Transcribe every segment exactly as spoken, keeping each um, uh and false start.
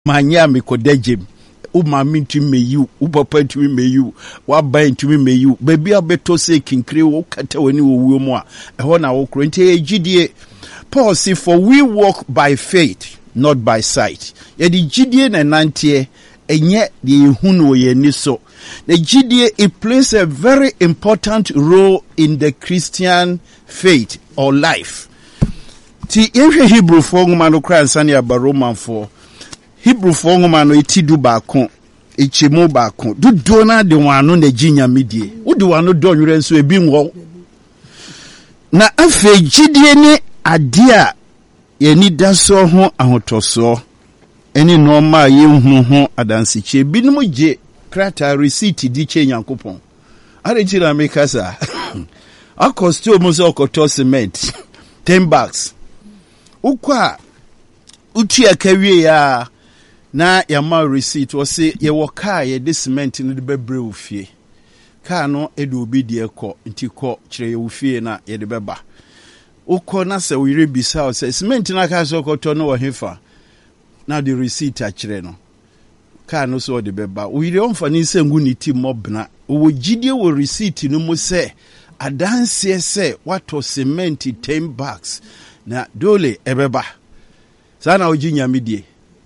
manya me kodajem u mami ntumi meyu u papa ntumi meyu wa ba ntumi meyu baby abeto se kinkire wo kata wani wo wuo mu a eho na wo kro nti egidie Paul say for we walk by faith not by sight ye di gidie na nantie enye de ehunu wo ye ni so the gidie it plays a very important role in the Christian faith or life. Ti ehwe Hebrew for ngoma no kra nsane aba Roman for Hebrew for ngoma no etidu baako echemu baako dudo na de wano na ginya medie wodi wano do nwere nso ebi nwo na afa gidie ne ade a ye ni daso ho ahotoso eni no ma ye hu ho adanseche binum je krata receipt di che Nyankopon are jira me kasa akosto mo so okoto cement ten bags ukwa utia kawie ya na yama receipt wo se ye wo car ye de cement no de bebre ofie car no e de obi de ekọ nti kọ kire ye ofie na ye de beba ukọ na se we rebisa o se cement na ka so okoto no wo hefa na the receipt a kire no car no so de beba we re onfa ni se ngu ni ti mobna wo gidie wo receipt no mo se adanse se wato cement ten bags na dole ebeba sana oji nyamedie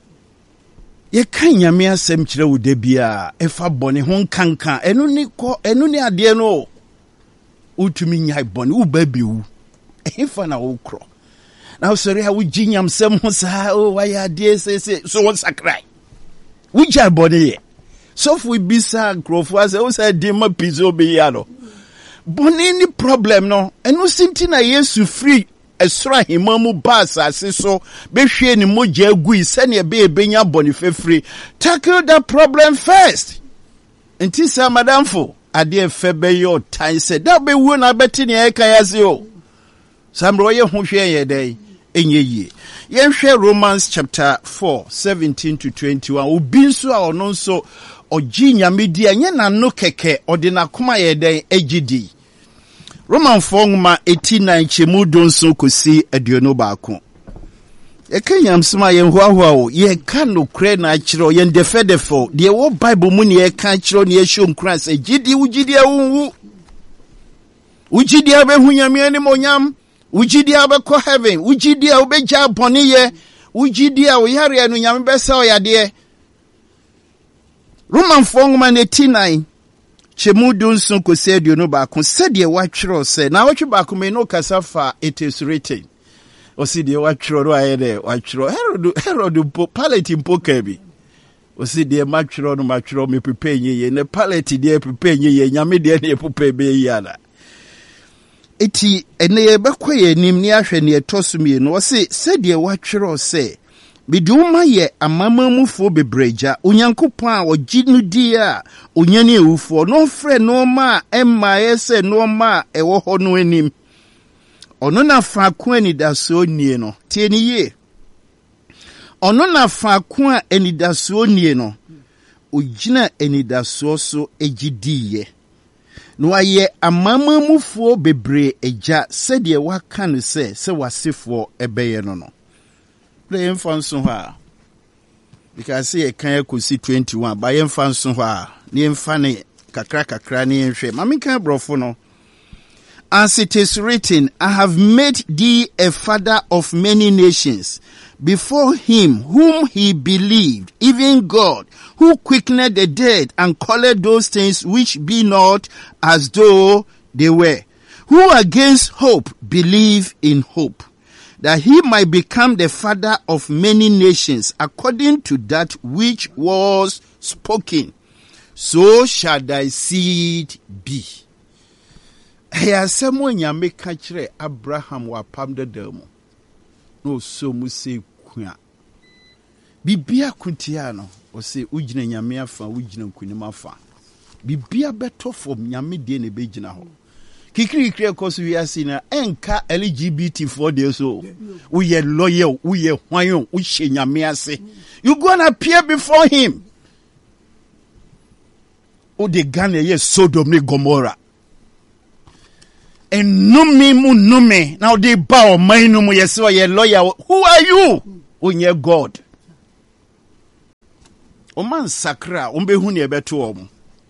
ye kan nyame asem kire wo da bia efa bone ho nkanka enu ni ko enu ni ade no utumi nyai bone wo ba biwu efa na wo kro na wo sori ha wo ji nyam sem ho sa o wa ya ade se se so won sakrai wo ja bone ye so fu bisa krofo ase wo sa de ma pizo be ya no bone ni problem no enu sinti na Yesu free esra himamu basa asiso behwe ni moja agui sene be ebenya boni fefri tackle that problem first nti sa madamfo ade efe be yo tan se da be wu na beti ne eka yase o samro ye ho hwe ye dai enye yi ye hwe Romans chapter four seventeen to twenty-one obi nso a ono nso ogi nyamedi anye na no keke ode na koma ye dai egidi Roman Fongma eighty-nine chemu donso kosi aduonu baako. E kanyam sma ye hwaahwa o ye ka no kre na akiro ye ndefedefo de wo Bible mu ne ye ka akiro ne ye show nkras egidi ugidi awunwu ugidi abehu nyame ani monyam ugidi abekọ heaven ugidi a obeja bone ye ugidi a oyare anu nyame besa oyade. Roman Fongma eighty-nine chemu dunsun ko se aduonu baako sede watwero se na watwe baako me no kasafa it is written o si de watwero ro ayede watwero herod herod po palette mpoka bi o si de matwero no matwero me prepare ye ne palette de prepare ye nyame de ne prepare be yala eti ene ye bekoye nim ni ahwe ne etosumie no o si sede watwero se biduma ye amamamufo bebreja onyankopon a oginu di a onyane ewufo no frɛ no ma emma yese no ma ewo ho no anim ono na fa ko ani daso nie no tie ni ye ono na fa ko a ani daso nie no ogina ani daso so egidiye no aye amamamufo bebre eja sɛde waka no sɛ sɛ wasefo ebeye no no play in fanso ha because say kan yakosi twenty-one ba yen fanso ha ne mfane kakra kakra ne nhwe mame kan brofo no as it is written I have made thee a father of many nations before him whom he believed even God who quickened the dead and called those things which be not as though they were who against hope believe in hope that he might become the father of many nations according to that which was spoken. So shall thy seed be. Eya semo nyame ka kire Abraham wa pamde demo. No so mu se kwa. Bibia kuntia no, o se ugina nyame afa, ugina nkunima afa. Bibia beto fom nyame de ne begina ho. Kikiri kire koso wi asina enka L G B T for de so we ye loyal we ye hwan we hye nyame ase you go and appear before him o de Ghana ye Sodom ne Gomorrah enumi mu numi now they bow man no mu ye so ye loyal who are you o nye God Oman sakra, umbehu ni ebetu omu.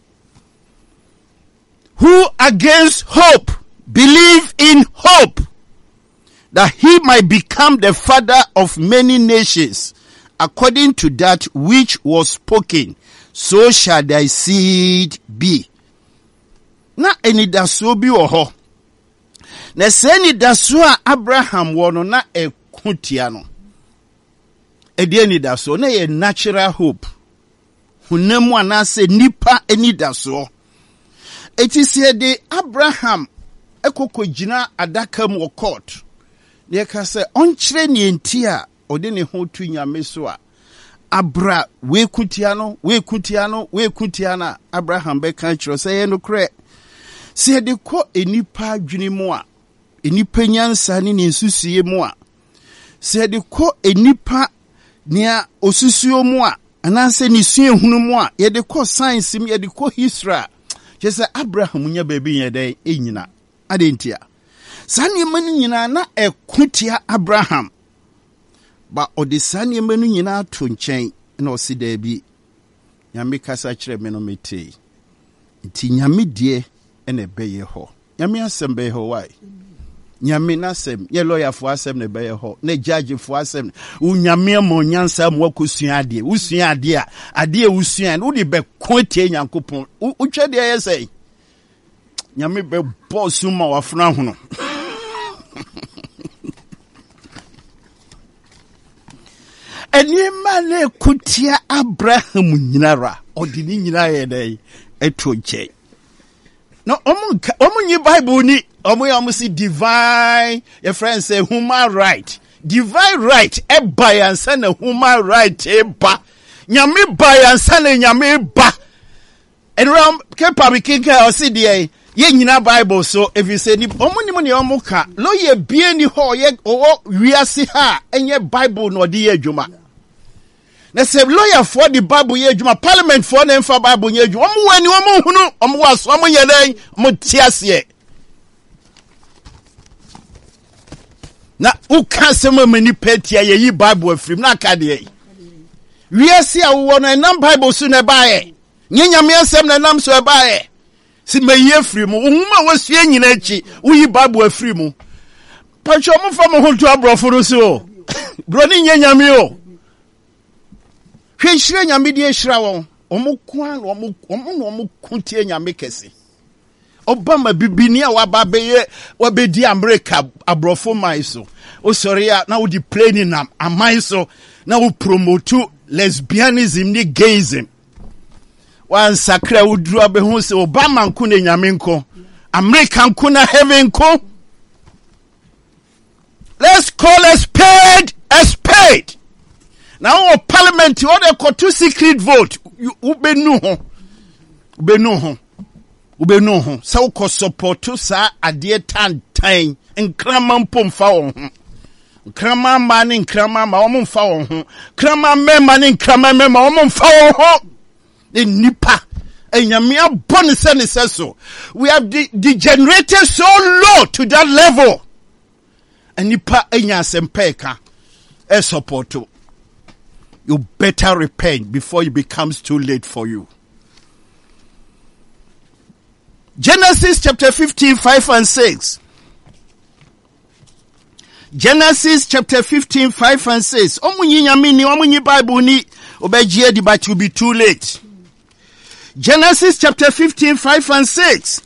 Who against hope believe in hope, that he might become the father of many nations, according to that which was spoken, so shall thy seed be. Na eni daso bi oho. Na se ni daso a Abraham wono na ekutia no. Edi eni daso na ye natural hope. Hunemu anase nipa eni daso. It is here the Abraham ekoko jina adaka mu court. Ne ka se onkyere ne ntia ode ne ho tu nyame so a abra we kutia no we kutia no we kutia na Abraham be kan kyerɛ sɛ ye no kre se de ko enipa adwene mu a enipa nyansa ne ne nsusuye mu a se de ko enipa nea osusuo mu a anase ne sue hunu mu a ye de ko science mu ye de ko history Jese Abraham nya baby yede enyina adentia sane manu nyina na ekutia Abraham ba odi sane manu nyina to nkyɛn na osi da bi nyame kasa kyerɛ me no mete nti nyame die ene beye ho nyame asɛm beye ho why nyame nasɛm ye lawyer fo asɛm ne beye ho na judge fo asɛm u nyame mo nyansa mo akosua ade usua ade a ade usua no de be kotie nyankopɔn utwe de ye sɛ nyame be boss ma wafuna hono eni mane kutia Abraham nyinara odini nyina ye dai eto nche no omu omu nyi Bible ni omu ya omu si divine your friend say human right divine right e ba yansa na human right e ba nyame ba yansa na nyame ba enram kepa mi kinka o si de ye nyina Bible so if you say ni omu ni mo ni omu ka lo ye bie ni ho ye o wiase ha enye Bible no de ye adwuma na se lawyer for the Bible ye adwuma parliament for na emfa Bible ye adwuma omu wani omu hunu omu waso omu ye dan omu tiase na uka sema mani petia ye yi Bible afrim na aka de wiase a wo no enam Bible so na baaye nyanyame asem na nam so e baaye si meyi afrim uhuma wasue nyina achi uyi Bible afrim pacho mu fa mo ho to abrofo no so bro ni nyanyame o hwehire nyame die hira won omo kwa no omo omo no omo kuntie nyame kese Obama bibini a waba beye wabedi America abrofo mai so o sorry na wo di plane nam amai so na wo promote lesbianism ni gayism wan sakra wo duru abehu se Obama nko na nyame nko America nko na heaven nko. Let's call a spade a spade. Now o parliament what they call two secret vote ubenu ho ubenu ho ubenu ho sa uko support sa ade tantan nkrama mpomfa wo ho nkrama ma ne nkrama ma wo mfa wo ho nkrama mema ne nkrama mema wo mfa wo ho nipa enyame abone se ne so we have de- degenerated so low to that level and nipa enya sempeka e support. You better repent before it becomes too late for you. Genesis chapter fifteen, five and six. Genesis chapter fifteen, five and six. Omunyi nyamini, omunyi Bible ni, obejie di but will be too late. Genesis chapter fifteen, five and six.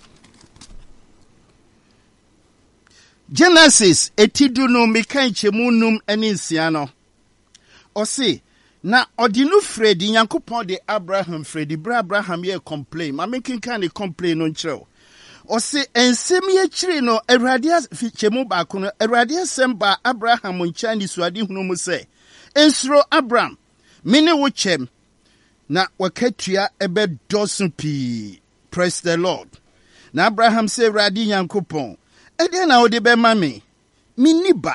Genesis, etidunu mikanche munum eninsiano. Osi, na odinu Fredi Nyankopon de Abraham Fredi bra Abraham ye complain ma making kind of complain no nkyerɛ o se ensem ye kyiri no Awurade fichemu ba ko no Awurade asɛm ba Abraham nkyani suade hunu mu sɛ ensuro Abraham mene wo kyem na wakatua ebe dosun pi. Praise the Lord. Na Abraham sɛ Awurade Nyankopon ede na ode be ma me miniba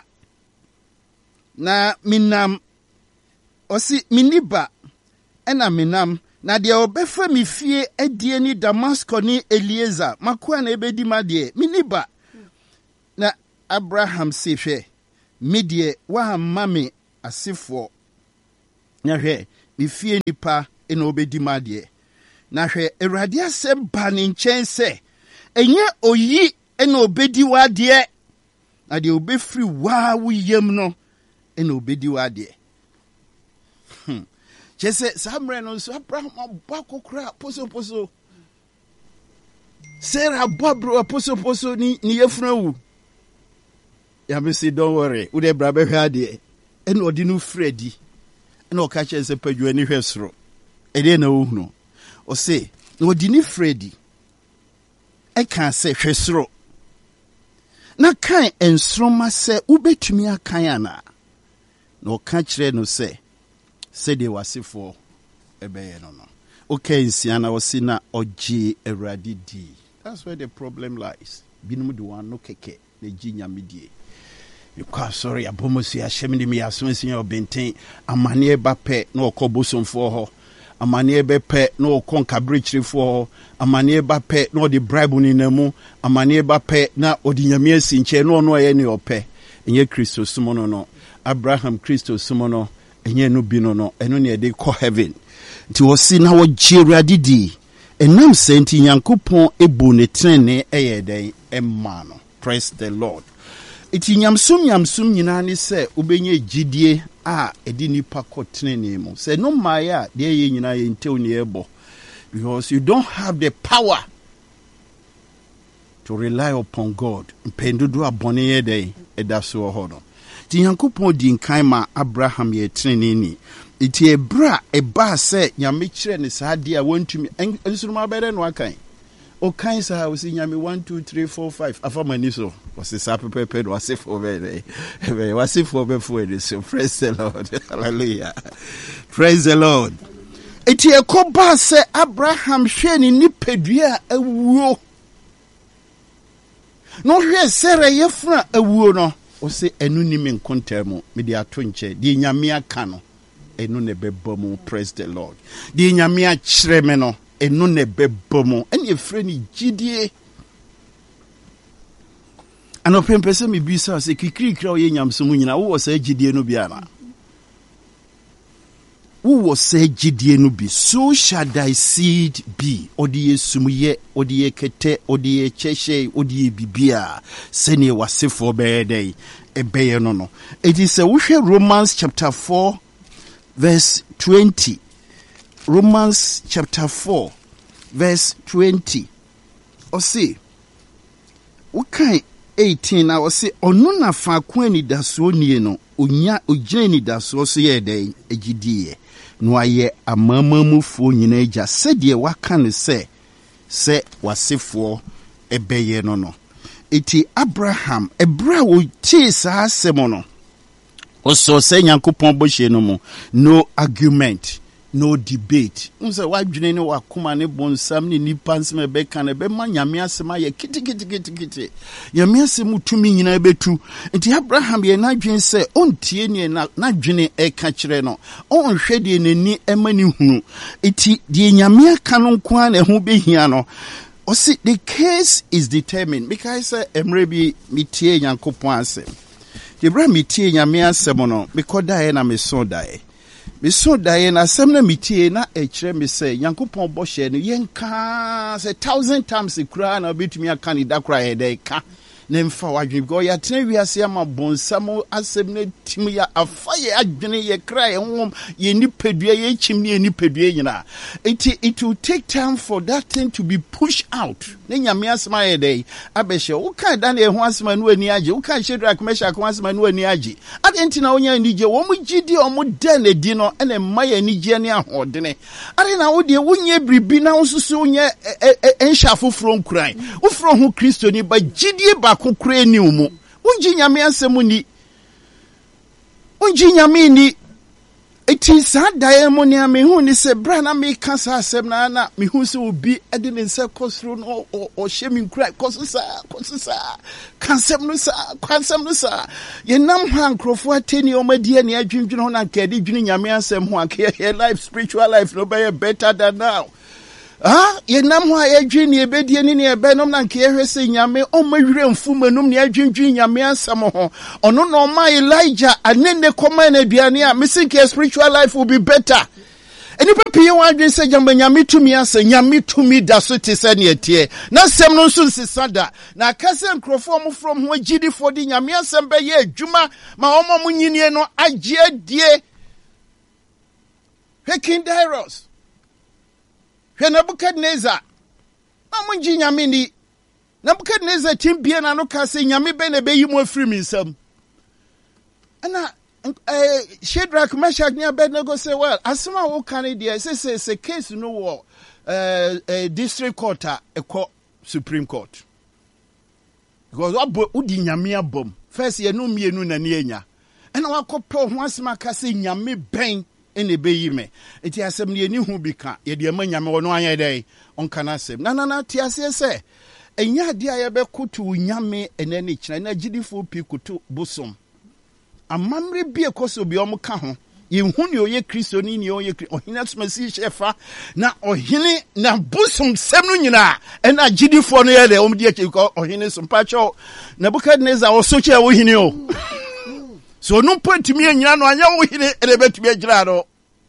na minam osi miniba ena minam na de obefa mi fie adie ni Damascus ni Eliezer makoa na ebedi ma de miniba na Abraham se hwe medie wa mame asefo na hwe mi fie nipa ena obedi madie na hwe Awurade asɛm ba ne nkyɛn sɛ enye oyi ena obedi wadie na de obefiri wa wo yam no ena obedi wadie hmm chese samre no so Abraham abakokra poso poso Sarah babro poso poso ni ni yefunu ya me say don't worry wo de bra be hwe ade ena odi no fredi ena o ka che se padwa ni hwe soro e de na wo hunu o say na odi ni fredi e kan se hwe soro na kan ensroma se ubetumi akan ana na o ka kire no se se de wasefo ebeye no no okay nsiana o si na oji Awurade di. That's where the problem lies. Binum de wan no keke na ji nyamedie. You can sorry abomosi ahemni me aso nsia obenten amane e ba pe na okobosomfo ho amane e be pe na okonka brechirefo ho amane e ba pe na odi bribe ni namu amane e ba pe na odi nyame asinche na ono ye ne ope enye Kristo sumono no Abraham Kristo sumono enye no bi no no eno ne de ko heaven nti wo si na wo Awurade di enam senti Nyankopon ebu ne trene eye den emma no. Praise the Lord. Iti nyamsum nyamsum nyina ne se ubenye gidie a edi nipa kotene mu se no maya de ye nyina ye ntew ne ebo because you don't have the power to rely upon God. Mpendudu abone ye den edaso ho no. Ti Nyankopon di nkan ma Abraham ye trene ni. Iti ebra eba se nyame kire ne saade a wantumi ensuruma bere no akan. O kan sa we see nyame one two three four five afamani so was sa pepe do asif over there wasif over for this. So praise the Lord. Hallelujah. Praise the Lord. Eti ekoba se Abraham hwe ni nipadua awuo no hwe Sarah yefra awuo no o se enu ni me nkontamu me de ato nche de nyame aka no enu ne bebomu. Praise the Lord. De nyame a kyere me no enu ne bebomu ene efre ni gidie ano pempese me bisa se kikirikira o ye nyamsomu nyina wo sa gidie no bia na wo sa gidie no bi so shall thy seed be odi esumuye odi ekete odi echeshe odi bibia sene wasefo beedei ebeye no no. It is a we Romans chapter four verse twenty. Romans chapter four verse twenty. O say okay eighteen na o say onu na fa kwani daso nie no onya ogyani daso so ye den agidie no aye amamamufo nyina agya sede waka ne se se wasefo ebeye no no. Iti Abraham ebra wo tie sa asemo no oso se Nyankopon bohye no mu no argument no debate. Unse wadwene ne wakoma ne bonsam ne nipa nsem be kan be ma nyame asema ye kitikiti kitikiti nyame asem tumi nyina betu. Nti Abraham ye na dwen se ontie ne na dwene e ka kire no onhwe de nani emani hunu iti de nyame aka no nko an eho behia no. O see the case is determined because emre bi mitie Nyankopon asem de bra mitie nyame asem no mekoda e na meso dae me so dae na asem na mitie na e kire me say Nyankopon bohye no yenka say thousand times kura na betumi aka ni da kura e dey ka na mfa wadwe go ya tena wiase ama bonsam asem na tim ya afaye adwene ye kra ye hom ye nipadua ye chimni ye nipadua nyina it it will take time for that thing to be pushed out. Na nyame asema ye dey abehye wo kan da na e ho asema no ani age wo kan Shadrach Meshach ho asema no ani age adenti na wonya anije wo mu gidi o mu da na di no ene maye anije ne ahodene are na wo de wonye bribi na wo susu wonye enhya foforo nkran wo fro ho Kristo ni ba gidi ba kokure ni umu unji nyame asemu ni unji nyame ni eti sa dae mo ni ame hu ni se bra na me ka sa asem na na me hu se obi ade ne se kosro no o shemi nkrai kosusa kosusa kansem no sa kansem no sa ye nam ha nkrofo ateni o madie ne adwindwene ho na nkade dwene nyame asem ho akye life spiritual life no be better than now. Ah, ye nam ho ayedwi ne ebedie ni ne ebenom na nke ehwese nyame o mawire mfumanum ne adwindwi nyame ansam ho ono no ma Elijah anene koma na aduane a missing spiritual life will be better. Eni pe pie wan adwen se jamba nyame tumi ase nyame tumi da so te se ne etie na sem no nso nsisada na akase nkrofo mo from ho gidi for di nyame asem be ye adwuma ma omo mo nyinie no agye adie King Darius hwe Nebukadnezar amu ngi nyame ni Nebukadnezar timbie na no ka se nyame be na be yi mo afiri mi nsam ana Uh, Shadrach, Meshach, and Abednego say, well, as soon as we can, there is a case no war, uh, a district court, a court, Supreme Court. Because what udi nyamia bom first ye no me no na nienya, and I copy once my case nyame ben in the bay me. It has some near new who become ye dear man yam one one day on canasem. Na na na tiase say, and ya dear be kutu nyame and any china jidiful pikutu bosom. Amamre bi ekoso bi omo ka ho ye hu ne oye Kristo ni ne oye ohina smasi shefa na ohine na busum sem no nyina e na gidifo no ye de omo di achi ko ohine so pacho Nebukadnezar oso che ohine o so no pontimi anyina no anya ohine e betumi agira do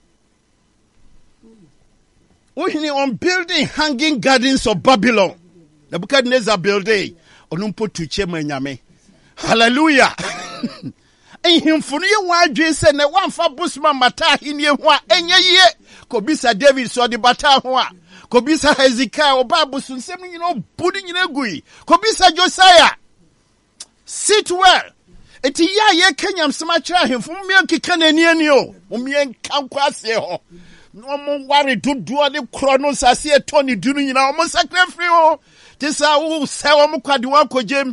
ohine on building hanging gardens of Babylon Nebukadnezar building onu potu che manyame hallelujah himfunu ye wadwe se ne wamfa busma mata hinie ho a enye ye kobisa David so de bata ho a kobisa Hezekiah oba busun sem no nyina budi nyina gui kobisa Josiah sit well eti ya ye kanyam sema kira himfunu me kika na ni ani o mo me nkankwa ase ho no mo ware dodo de kro no sase eto ni dunu nyina mo sakra free ho tisa wo se wo mo kwade wa kojem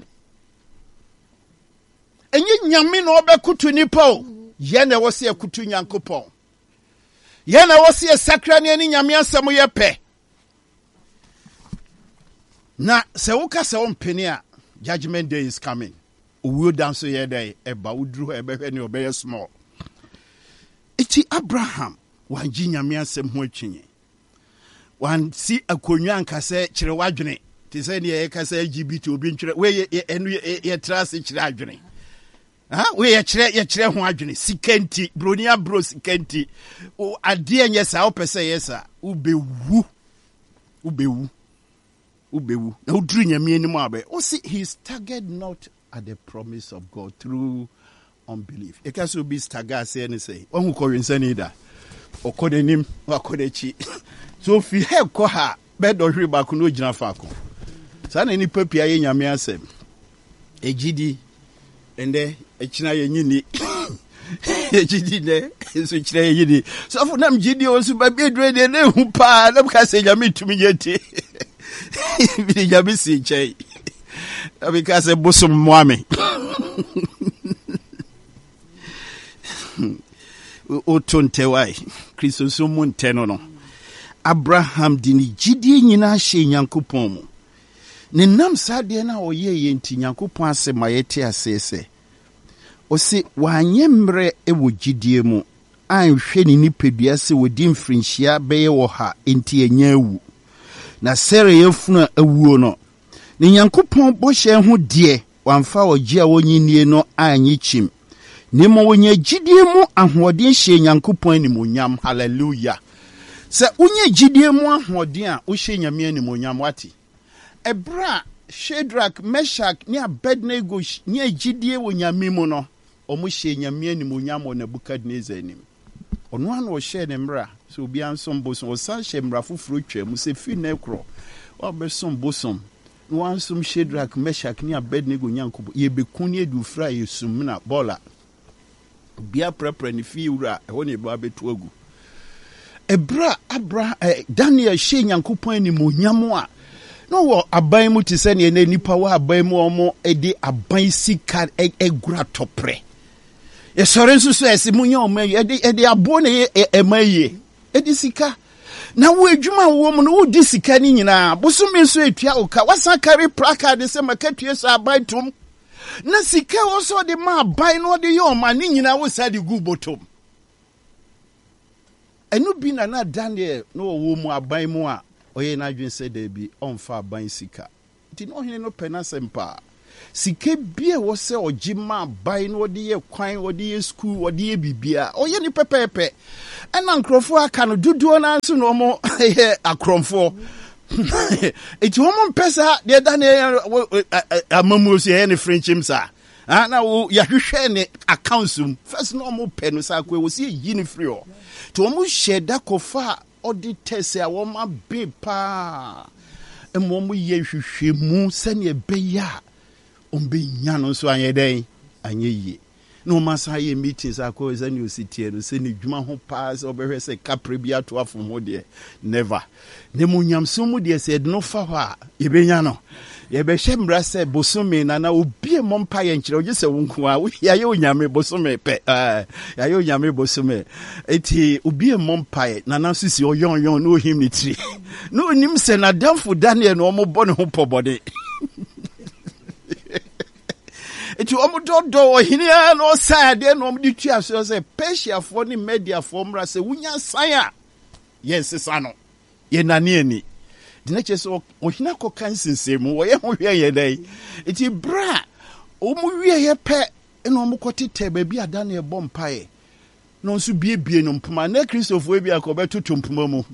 enye nyame no obekutu nipa o ye na wo se akutu nyankopon ye na wo se sakra ne ani nyame asem ye pe na se wo ka se wo mpeni a judgment day is coming owuo dan so ye day eba wudru ebe hwe ne obeye small iti Abraham wanji nyame asem ho atwinye wan si akonwa ankase kire wadwene ti se ne ye ka se L G B T obi ntwere we enu ye trase kire adwene ha we ye kire ye kire ho adwene sikenti bronia bro sikenti o ade enye sa opese yesa ubewu ubewu ubewu na udru nyame anim abe o see he staggered not at the promise of God through unbelief e ka so be stagger say any say won ko winsani da okodenim wakodechi so fi he ko ha be do hwe ba ko no gina fa ko sa na ni papia ye nyame asem ejidi ende echina ye nyini ejidi ne so chira ye nyini so for nam jidi o so ba bi dre de ne hu pa na ka se nyame tumi yeti bi nyame si chei abi ka se bosum moame o tonte wai Kristo so monte no no Abraham dini jidi nyina hye Nyankopon mu ne nam sade na oye ye nti Nyankopon ase mayete asese o se wanyemre ewo jidie mu anhwe ni nipadua se wodi mfrinhia beye wo ha enti enya awu na sere yefunu awuo no ne Nyankopon bohye ho de wamfa ogie a wonyinie no anyi chim ne mo wonya jidie mu ahoden hye Nyankopon animonyam hallelujah se unye jidie mu ahoden a wo hye nyame animonyam wati ebra Shadrach Meshach ni Abednego ni jidie wo nyame mu no omo hye nyame animonyam wo Nebukadnezar anim ono an wo hye ne mra so obi ansom bosom wo san hye mra foforo twam se fi na ekro wo be som bosom no ansom Shadrach Meshach ni Abednego Nyankopon ye bekun ye du fra ye sum na bola bia prepare ni fi wura ho ne ba betu agu ebra abra eh, Daniel hye Nyankopon animonyam a no wo aban mu ti se ne na nipa wa aban mu omo edi aban sika egura topre e sore nso so ese munya omo edi edi abo ne emaye edi sika na wo adwuma wo mu no wo di sika ni nyina boso me so etua oka wasa carry placard se makatue so aban tum na sika wo so de ma aban no de yo ma ni nyina wo sa de gu botom enu bi na na Daniel no wo mu aban mu a oye na adwen se da bi onfa aban sika ti no hene no pena sempa sike bia wo se ogima ban no de ye kwan wo de ye school wo de ye bibia oye ni pepepe ena nkrofo aka no duduo na nso no mo akromfo eti wo mo pesa de da na amamu so ye ne frenchim sa ah na wo ya hwehwe ne accounts first no mo pe no sa ko wo se yi ni free o to mo sheda kofa auditors a wo ma be pa emo mo ye hwehwe mu se ne be ya ombe nya no so anye den anye yi no masa ye meetings akọ ze ne ositie no se ne dwuma ho pa se obehwe se kapre bia to afom ho de never ne mo nyamso mu de se de no fa ha ye be nya no ye be hye mra se bosome na na obi e mompa ye nkyere oje se wonku a ya ye onyame bosome pe eh ya ye onyame bosome eti obi e mompa ye na na sisi oyon yon no him ni tri no nim se na damfo Daniel no mo bɔ ne ho pobode eti omudodo ohini no side no omdi tua so se Persia for ni media for mra se wunya san yes sano ye nane ani de na cheso ohina ko kansensemu wo ye ho hwe ye dai eti bra omu wie ye pe eno omukotete ba bi ada na e bom pae no nso biebie no mpoma na Christopher bi akobetutu mpoma mu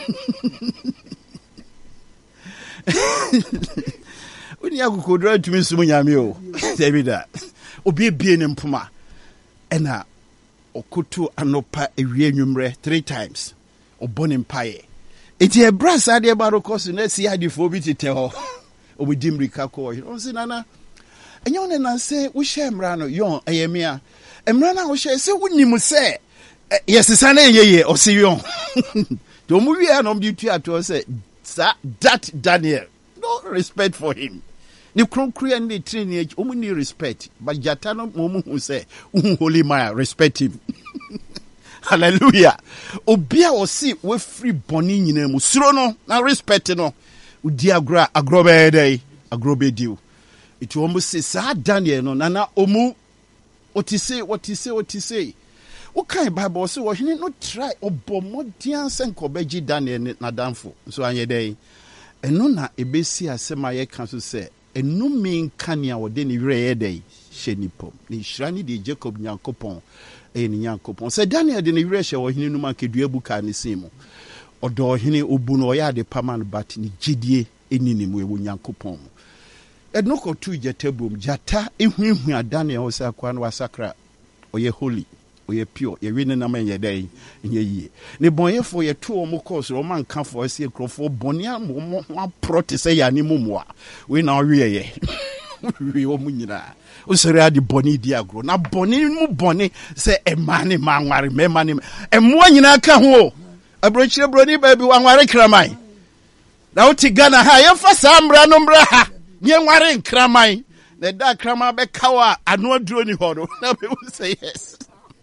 Uni akukodra tumi sumu nyame o David obi bie ne mpoma ena okoto anopa ewie nwumre three times obone mpae eti e brasa de barokoso na si adifo bi tete ho obi mrika ko o si nana enyo ne nanse wo hye mra no yon eyemia emra na wo hye se wonim se yesesa na yeye o si yon to mu wi anom di tu ato se that Daniel no respect for him. Ni kronkru and the training omu ni respect but jatano momu hu say holy maya respect him. Hallelujah. Obia osi we free boni nyina mu suro no na respect no udi agra agrobe dey agrobe diu. It omu say sa Daniel no na omu otise otise otise. O kan Bible say wo hene no try obomodian senko beji Daniel na danfo so anye dey eno na ebesi asema ye kan so say enu min kania wode ni were dey hyenipom ni shrani de Jacob Nyankopon e ni Nyankopon say Daniel de ni were hye wo hene no man kedua buka ne simu odo hene obu no ya de paman bat ni gidie eninimu e wo Nyankopon edno ko tu jetabum jata ehuehu Daniel o say akwa no wasakra oye holy oye pure ye win na man ye dey nye yie ne bonyefo ye to o mo course o man kan for se krofo bonia mo prot se ya ni mumwa we na wie ye we o munyina o sere adi boni di agro na boni mu boni se e mane manware me mane e mo nyina ka ho abrochire broni ba bi wanware kraman na o ti Ghana ha ye fa samra no mra ha nye nware kraman na da kraman be kawa ano aduro ni ho no na be say yes.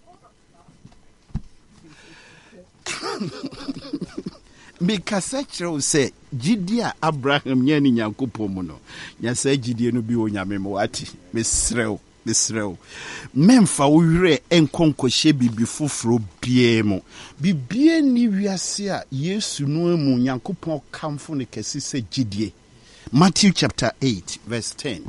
Mikasa kyerɛw sɛ gidi a Abraham nya ni Nyankopɔn mu no nya sɛ gidi no bi o nyame mo ati mesrɛw mesrɛw memfa wo werɛ enkonkɔhye bibi foforo bie mu bibie ni wiase a Yesu no mu Nyankopɔn kamfo ne kɛse sɛ gidie. Matthew chapter eight verse ten.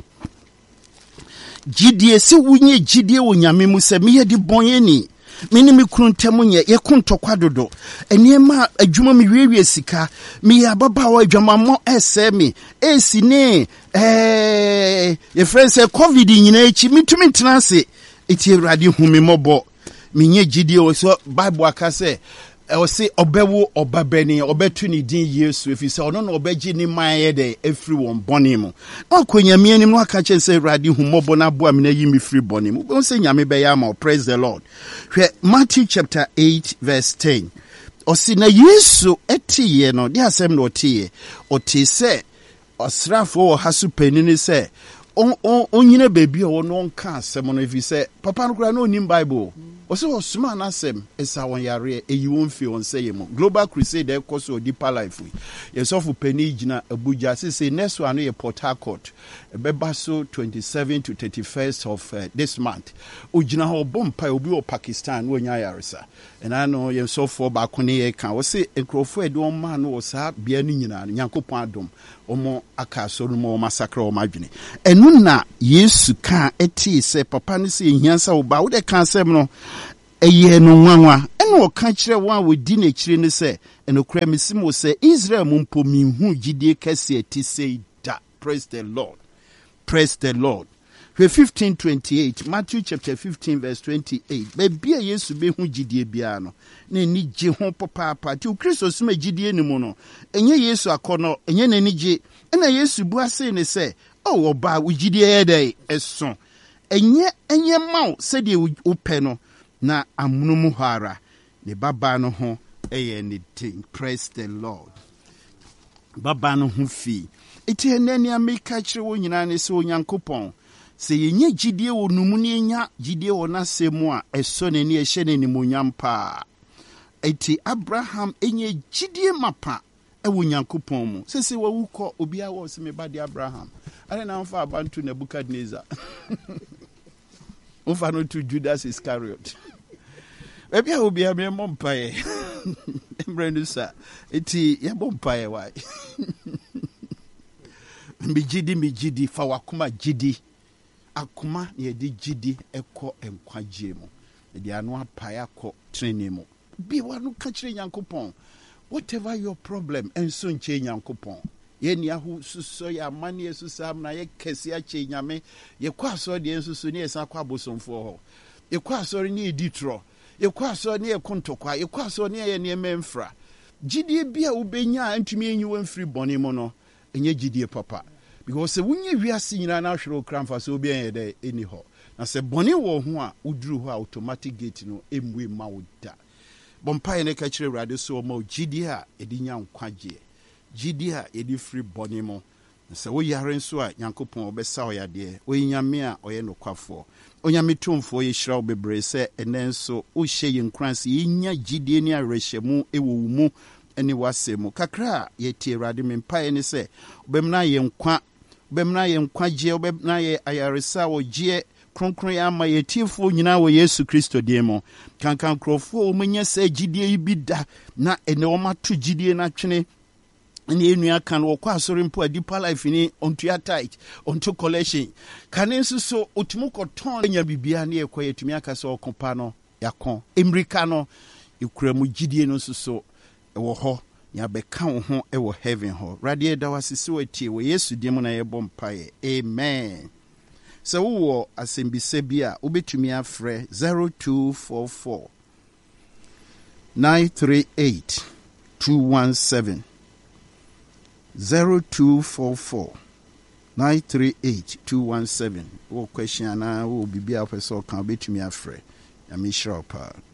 Gidie se wunye gidie wo nyame mu sɛ meyɛ de bɔnyeni mini mi kruntamu nye ye kuntokwa dodo eniema adwuma mi wiewie sika mi ababa wa adwuma mo ese mi esi ne eh ye friend say covid nyina echi mitumi tenase eti Awurade hu mi mobo mi nye gidie o so Bible aka say e o say obewo obabani obetu ni din Yesu efi say ono na obeji ni maye de efri won boni mu akonya mi anim no aka che say Awurade hu mobo na boa mi na yi mi free boni mu bon say nyame be ya ma praise the Lord. Matthew chapter eight verse ten. Osi na Yesu etiye no de asem no otiye oti se osrafo hasu penini se on on onyina bebi o no nka asem no efi se papa no kura no nim Bible osi osuma na asem esa won yare eyi won fi on say mo Global Crusade e koso deeper life yesofu peni gina Abuja se say next one no ye Port Harcourt ebeba so twenty-seventh to thirty-first of uh, this month ugina ho bompa obi o Pakistan wo nya yaresa ena no yesofu ba ko ne ye kan wo se enkrofo ede on ma no wo sa bia ni nyina Nyankopon adom omo aka so no mo massacre o madwene enu Ehuna Yesu ka eti se papa ne se hiansa wo ba wo de kan sem no eye no nwanwa ene wo ka kire wan wo di na kire ne se eno kura misimo se Israel mumpo minhu gidie kase eti se da. Praise the Lord. Praise the Lord. fifteen twenty-eight, Matthew chapter fifteen verse twenty-eight. Baby Yesu be hu gidie bia no na ni je ho papa papa ti Kristo sima gidie ni mu no enye Yesu akono enye na ni je na Yesu bu ase ne se o oba wo gidie ye dai eso enye enye maw se de wo pe no na amuno mu hara ne baba no ho eye ni thing. Praise the Lord. Baba no ho fi eti enani ameka kire wo nyina ne se onyankopon se yenye gidie wo numu ne enya gidie wo na semu a eso ne ne ehye ne nimonyam pa eti Abraham enye gidie mapa e wo nyankopon mu se se wawu kɔ obi a wo se me ba de Abraham ale na mfa abantu Nebukadnezar mfa no to Judas Iscariot ebi a obi a me mompae embrenu sa eti ye mompae why mi gidi mi gidi fa wakoma gidi akoma ye di gidi ekɔ enkwagye mu de anu apae akɔ training mu bi wanu ka kire Nyankopɔn whatever your problem enso nche Nyankopɔn ye ni ahu suso ya mane yesusam na ye kese ache nyame ye kwa so de ensusu ne esa kwa bosomfo ho ye kwa so ne editro ye kwa so ne ye kontokwa ye kwa so ne ye ne memfra gidi bia ubenya antumi enyi wamfiri bone mu no enye gidi papa because se wunye wiase nyina na hwere okramfa so obi en de eni ho na se bone wo ho a uduru ho automatic gate no emwe ma wo da bompa ne ka kire urade so ma gidi a edinya nkwagye gidi a edi free bone mo se wo yare nso a Nyankopɔn obesa oyade oyinyame a oye nokwafo onyame tumfo ye hira obebre se enenso wo hye ye nkranse yinya gidi ni arehyemu ewo mu eni wasemu kakra ye tie urade mempa ne se obemna ye nkwa obemna ye nkwagye obemna ye ayaresa wo gye kronkron ya ma ye tiefo nyina wo Yesu Kristo demo kankan krofo o menya se gidie bi da na ene o mato gidie na twene ne enu aka no kwa asori mpo adipa life ni onto ya tight onto collection kanenso so otumu koton nya bibia na ekwa yetumi aka so okopa no yakon emrika no ekuramu gidie no so so ewo ho ya beka wo ho ewo heaven ho radie da wasisi watie wo Yesu demo na yebom pae amen. So wo asembise bia obetumi afre zero two four four nine three eight two one seven zero two four four nine three eight two one seven wo question na wo bibia person kan obetumi afre ya mi shira pa